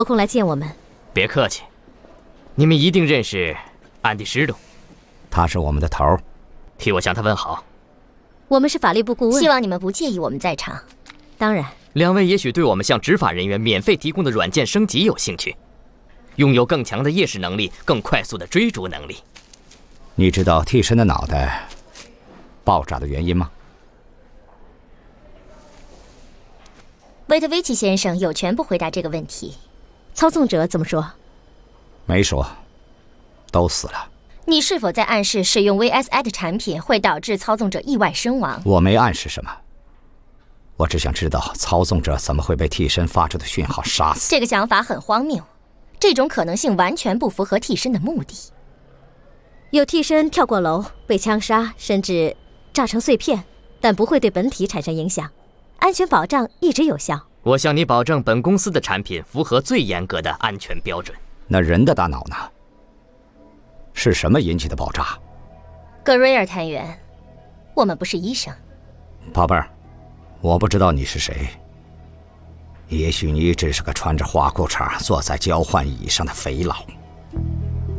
有空来见我们。 别客气，你们一定认识安迪施东。 他是我们的头儿， 替我向他问好。 我们是法律部顾问， 希望你们不介意我们在场。 当然， 两位也许对我们向执法人员免费提供的软件升级有兴趣，拥有更强的夜视能力，更快速的追逐能力。 你知道替身的脑袋爆炸的原因吗？ 维特维奇先生有权不回答这个问题。 操纵者怎么说？ 没说，都死了。 你是否在暗示使用 VSI 的产品会导致操纵者意外身亡？ 我没暗示什么，我只想知道操纵者怎么会被替身发出的讯号杀死。 这个想法很荒谬，这种可能性完全不符合替身的目的。 有替身跳过楼，被枪杀，甚至炸成碎片，但不会对本体产生影响，安全保障一直有效。 我向你保证，本公司的产品符合最严格的安全标准。 那人的大脑呢？是什么引起的爆炸？ 格瑞尔探员，我们不是医生。 宝贝儿，我不知道你是谁，也许你只是个穿着花裤衩坐在交换椅上的肥佬。